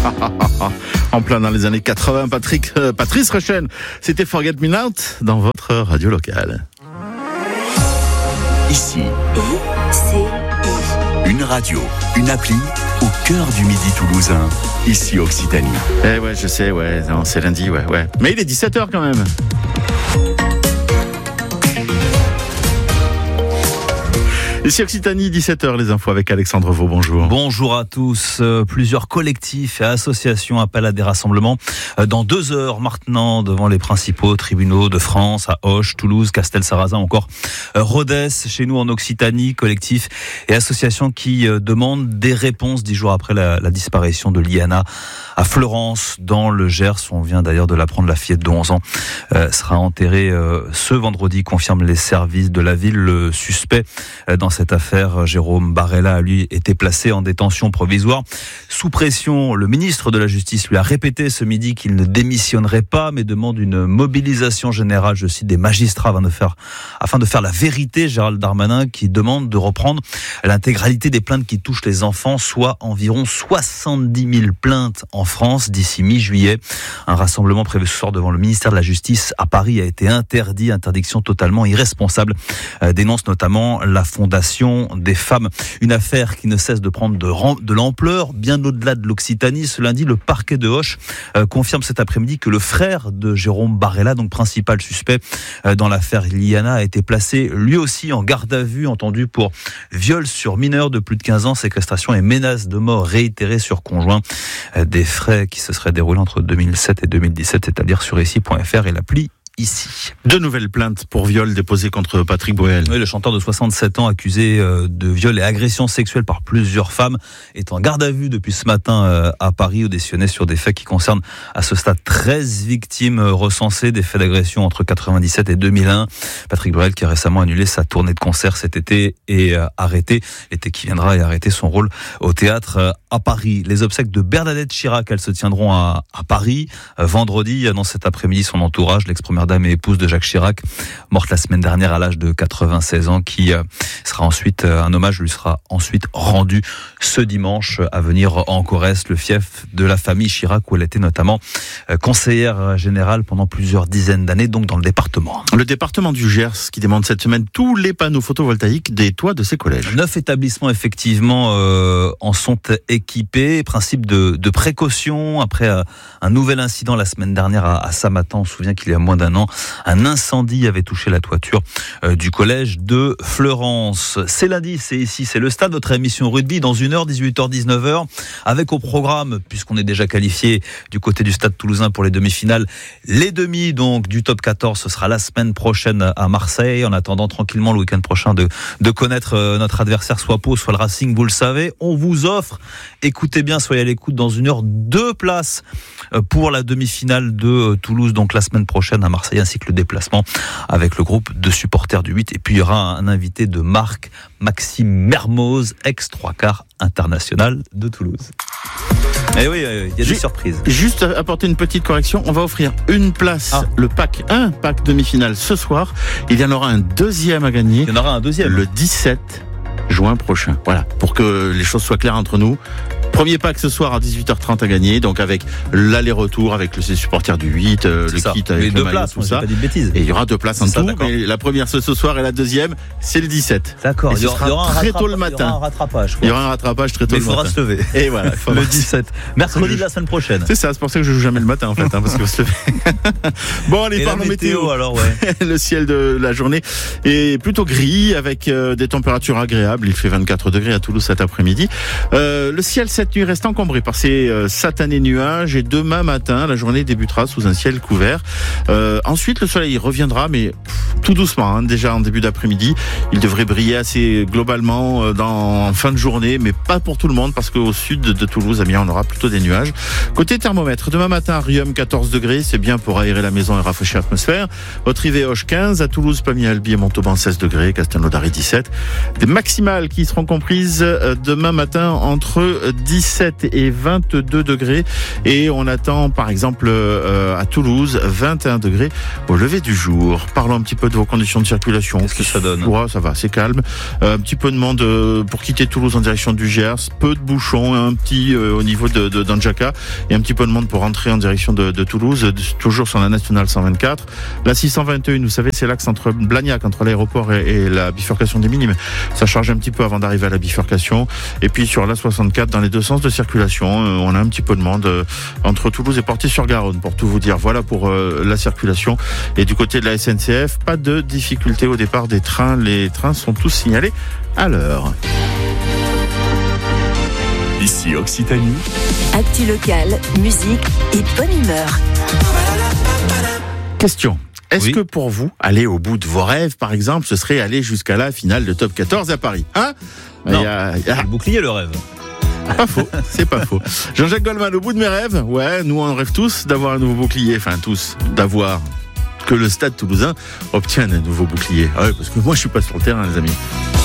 En plein dans les années 80, Patrice Rechen, c'était Forget Me Not dans votre radio locale. Ici, une radio, une appli au cœur du Midi toulousain. Ici Occitanie. Eh ouais, je sais, ouais, non, c'est lundi, ouais. Mais il est 17h quand même. Ici Occitanie, 17h, les infos avec Alexandre Vaux, bonjour. Bonjour à tous. Plusieurs collectifs et associations appellent à des rassemblements dans 2 heures maintenant devant les principaux tribunaux de France, à Auch, Toulouse, Castel-Sarrazin, encore Rodez, chez nous en Occitanie, collectifs et associations qui demandent des réponses 10 jours après la disparition de Liana à Fleurance, dans le Gers. On vient d'ailleurs de l'apprendre, la fillette de 11 ans sera enterrée ce vendredi, confirment les services de la ville. Le suspect dans cette affaire, Jérôme Barella, a lui été placé en détention provisoire. Sous pression, le ministre de la Justice lui a répété ce midi qu'il ne démissionnerait pas, mais demande une mobilisation générale, je cite, des magistrats afin de faire la vérité. Gérald Darmanin qui demande de reprendre l'intégralité des plaintes qui touchent les enfants, soit environ 70 000 plaintes en France d'ici mi-juillet. Un rassemblement prévu ce soir devant le ministère de la Justice à Paris a été interdit, interdiction totalement irresponsable, dénonce notamment la Fondation des femmes. Une affaire qui ne cesse de prendre de l'ampleur, bien au-delà de l'Occitanie. Ce lundi, le parquet de Auch confirme cet après-midi que le frère de Jérôme Barella, donc principal suspect dans l'affaire Liana, a été placé lui aussi en garde à vue, entendu pour viol sur mineur de plus de 15 ans, séquestration et menace de mort réitérée sur conjoint. Des faits qui se seraient déroulés entre 2007 et 2017, c'est à dire sur ici.fr et l'appli Ici. 2 nouvelles plaintes pour viol déposées contre Patrick Bruel. Oui, le chanteur de 67 ans accusé de viol et agression sexuelle par plusieurs femmes est en garde à vue depuis ce matin à Paris, auditionné sur des faits qui concernent à ce stade 13 victimes recensées, des faits d'agression entre 97 et 2001. Patrick Bruel qui a récemment annulé sa tournée de concert cet été et arrêté, l'été qui viendra, et arrêté son rôle au théâtre à Paris. Les obsèques de Bernadette Chirac, elles se tiendront à Paris vendredi. Annonce cet après-midi son entourage, l'ex-première dame et épouse de Jacques Chirac, morte la semaine dernière à l'âge de 96 ans, qui sera ensuite, un hommage lui sera ensuite rendu ce dimanche à venir en Corrèze, le fief de la famille Chirac, où elle était notamment conseillère générale pendant plusieurs dizaines d'années, donc dans le département. Le département du Gers qui demande cette semaine tous les panneaux photovoltaïques des toits de ses collèges. 9 établissements effectivement en sont équipés. Principe de précaution après un nouvel incident la semaine dernière à Samatan. On se souvient qu'il y a moins d'un an, un incendie avait touché la toiture du collège de Fleurance. C'est lundi, c'est ici, c'est le stade, votre émission rugby dans 1 heure, 18h, 19h, avec au programme, puisqu'on est déjà qualifié du côté du stade toulousain pour les demi-finales, les demi donc du top 14, ce sera la semaine prochaine à Marseille. En attendant tranquillement le week-end prochain de connaître notre adversaire, soit Pau, soit le Racing, vous le savez. On vous offre, écoutez bien, soyez à l'écoute, dans 1 heure, 2 places pour la demi-finale de Toulouse, donc la semaine prochaine à Marseille, ainsi que le déplacement avec le groupe de supporters du 8. Et puis il y aura un invité de marque, Maxime Mermoz, ex-3/4 international de Toulouse. Et oui, il y a des surprises. Juste apporter une petite correction, on va offrir une place, un pack demi-finale ce soir. Il y en aura un deuxième à gagner. Il y en aura un deuxième. Le 17 juin prochain. Voilà, pour que les choses soient claires entre nous. Premier pack ce soir à 18h30 à gagner, donc avec l'aller-retour, avec les supporters du 8, le kit avec le maillot, tout ça. Pas dit de bêtises. Et il y aura 2 places en tout, mais la première c'est ce soir et la deuxième c'est le 17. D'accord, il y aura très tôt le matin. Il y aura un rattrapage. Il y aura un rattrapage très tôt le matin. Mais il faudra se lever. Et voilà, le 17. Mercredi de la semaine prochaine. C'est ça, c'est pour ça que je joue jamais le matin en fait, parce qu'il faut se lever. Bon, allez, parlons météo. Alors, ouais. Le ciel de la journée est plutôt gris avec des températures agréables. Il fait 24 degrés à Toulouse cet après-midi. Le ciel cette nuit reste encombré par ces satanés nuages et demain matin, la journée débutera sous un ciel couvert. Ensuite, le soleil reviendra, mais tout doucement, déjà en début d'après-midi. Il devrait briller assez globalement en fin de journée, mais pas pour tout le monde, parce qu'au sud de Toulouse, on aura plutôt des nuages. Côté thermomètre, demain matin, à Riom, 14 degrés, c'est bien pour aérer la maison et rafraîchir l'atmosphère. Autrive et Auch, 15. À Toulouse, Pamiers-Albi et Montauban, 16 degrés. Castelnaudary, 17. Des maximales qui seront comprises demain matin entre 17 et 22 degrés. Et on attend par exemple à Toulouse 21 degrés au lever du jour. Parlons un petit peu de vos conditions de circulation. Qu'est-ce que ça donne ? Ça va, c'est calme. Un petit peu de monde pour quitter Toulouse en direction du Gers. Peu de bouchons, un petit au niveau d'Anjaka. Et un petit peu de monde pour rentrer en direction de Toulouse. Toujours sur la nationale 124. La 621, vous savez, c'est l'axe entre Blagnac, entre l'aéroport et la bifurcation des Minimes. Ça charge un petit peu avant d'arriver à la bifurcation. Et puis sur la 64, dans les deux sens de circulation, on a un petit peu de monde entre Toulouse et Porty-sur-Garonne, pour tout vous dire. Voilà pour la circulation. Et du côté de la SNCF, pas de difficulté au départ des trains. Les trains sont tous signalés à l'heure. Ici Occitanie. Actu locale, musique et bonne humeur. Question. Est-ce Oui. que pour vous, aller au bout de vos rêves, par exemple, ce serait aller jusqu'à la finale de Top 14 à Paris? Hein? Non. Il y a- Le bouclier, le rêve. Pas faux, c'est pas faux. Jean-Jacques Goldman, au bout de mes rêves, ouais, nous on rêve tous d'avoir un nouveau bouclier, enfin tous, d'avoir que le Stade Toulousain obtienne un nouveau bouclier. Ah ouais, parce que moi je suis pas sur le terrain, les amis.